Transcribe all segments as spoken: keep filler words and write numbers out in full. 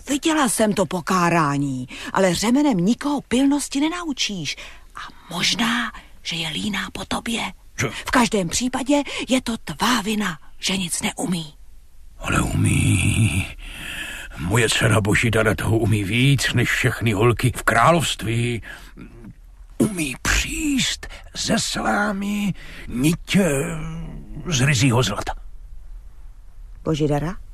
viděla jsem to pokárání, ale řemenem nikoho pilnosti nenaučíš. A možná, že je líná po tobě. V každém případě je to tvá vina, že nic neumí. Ale umí. Moje dcera Božidara toho umí víc než všechny holky v království. Umí příst ze slámy nitě z ryzího zlata. Božidara?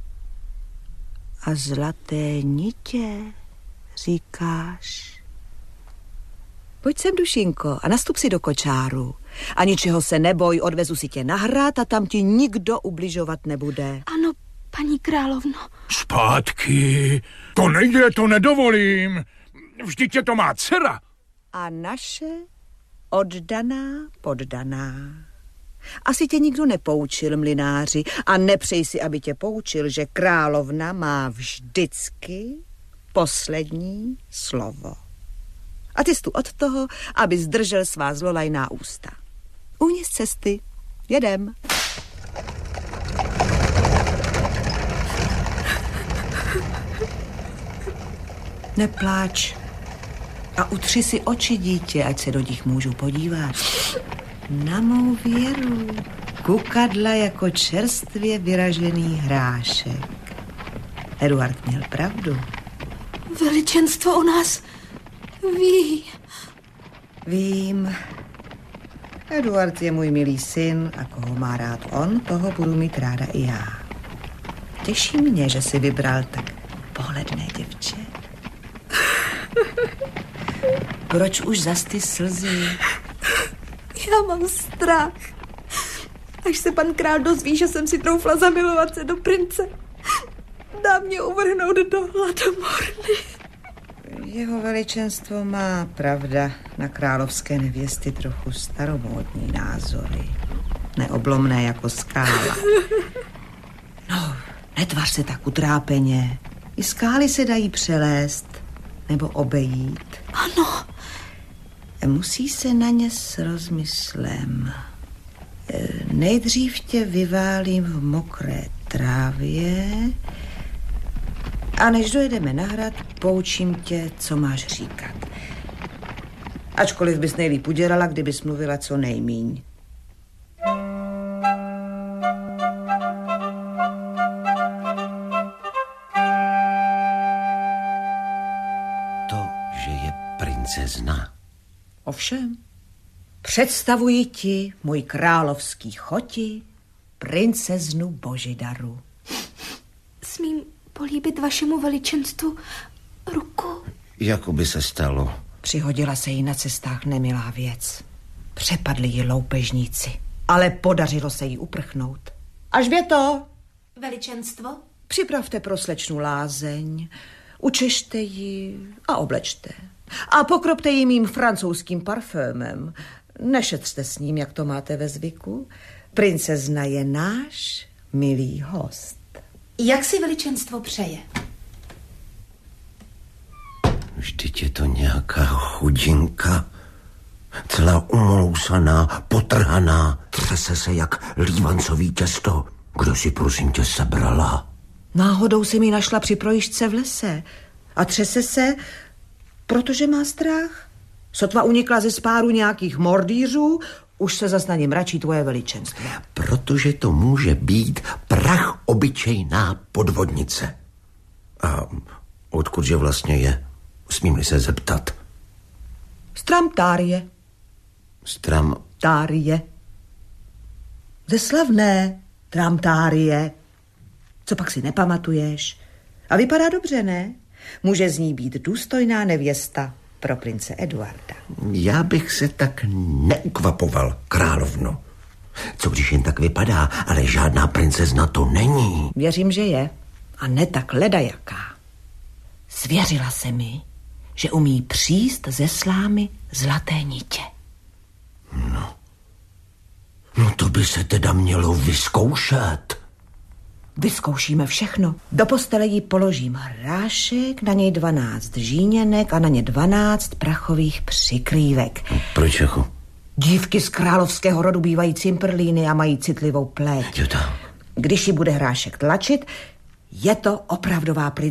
A zlaté nitě, říkáš? Pojď sem, dušinko, a nastup si do kočáru. A ničeho se neboj, odvezu si tě na hrad a tam ti nikdo ubližovat nebude. Ano, paní královno. Zpátky, to nejde, to nedovolím. Vždyť je to má dcera. A naše oddaná, poddaná. Asi tě nikdo nepoučil, mlynáři, a nepřej si, aby tě poučil, že královna má vždycky poslední slovo. A ty jsi tu od toho, aby zdržel svá zlolajná ústa. Uhni z cesty, jedem. Nepláč a utři si oči, dítě, ať se do nich můžu podívat. Na mou věru, kukadla jako čerstvě vyražený hrášek. Eduard měl pravdu. Veličenstvo o nás ví. Vím. Eduard je můj milý syn a koho má rád on, toho budu mít ráda i já. Těší mě, že si vybral tak pohledné děvče. Proč už zas ty slzy? Já mám strach. Až se pan král dozví, že jsem si troufla zamilovat se do prince, dá mě uvrhnout do hladomorny. Jeho veličenstvo má, pravda, na královské nevěsty trochu staromódní názory. Neoblomné jako skála. No, netvař se tak utrápeně. I skály se dají přelézt nebo obejít. Ano. Musí se na ně s rozmyslem. Nejdřív tě vyválím v mokré trávě a než dojedeme na hrad, poučím tě, co máš říkat. Ačkoliv bys nejlíp udělala, kdybys mluvila co nejmíň. To, že je princezna. Ovšem, představuji ti, můj královský choti, princeznu Božidaru. Smím políbit vašemu veličenstvu ruku? Jako by se stalo. Přihodila se jí na cestách nemilá věc. Přepadli ji loupežníci, ale podařilo se jí uprchnout. Alžběto! Veličenstvo? Připravte pro slečnu lázeň, učešte ji a oblečte. A pokropte ji mým francouzským parfémem. Nešetřte s ním, jak to máte ve zvyku. Princezna je náš milý host. Jak si veličenstvo přeje? Vždyť je to nějaká chudinka, celá umolousaná, potrhaná, třese se jak lívancový těsto. Kdo si prosím tě sebrala? Náhodou si mi našla při projížďce v lese a třese se, protože má strach. Sotva unikla ze spáru nějakých mordýřů, už se zas na ně mračí tvoje veličenstvo. Protože to může být prach obyčejná podvodnice. A odkudže vlastně je? Smím-li se zeptat? Stram Tárie. Stram... Tárie. Ze slavné Tramtárie. Co pak si nepamatuješ? A vypadá dobře, ne? Může z ní být důstojná nevěsta pro prince Eduarda. Já bych se tak neukvapoval, královno. Co když jen tak vypadá, ale žádná princezna to není. Věřím, že je. A ne tak ledajaká. Svěřila se mi, že umí příst ze slámy zlaté nitě. No. No to by se teda mělo vyzkoušet. Vyzkoušíme všechno. Do postele jí položím hrášek, na něj dvanáct žíněnek a na ně dvanáct prachových přikrývek. Proč jako? Dívky z královského rodu bývají cimprlíny a mají citlivou pleť. Jo, to. Když ji bude hrášek tlačit, je to opravdová princezna.